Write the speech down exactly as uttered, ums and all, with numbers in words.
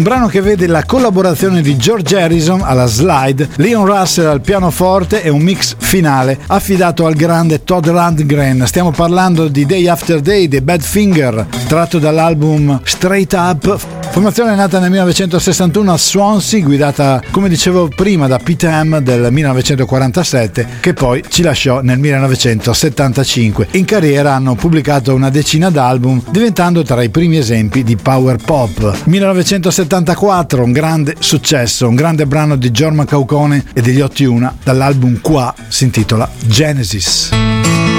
Un brano che vede la collaborazione di George Harrison alla slide, Leon Russell al pianoforte e un mix finale affidato al grande Todd Rundgren. Stiamo parlando di Day After Day dei Badfinger, tratto dall'album Straight Up. Formazione nata nel millenovecentosessantuno a Swansea, guidata, come dicevo prima, da Pete Ham del millenovecentoquarantasette, che poi ci lasciò nel millenovecentosettantacinque. In carriera hanno pubblicato una decina d'album, diventando tra i primi esempi di power pop. millenovecentosettantaquattro, un grande successo, un grande brano di Jorma Kaukonen e degli Otti Una, dall'album Qua, si intitola Genesis.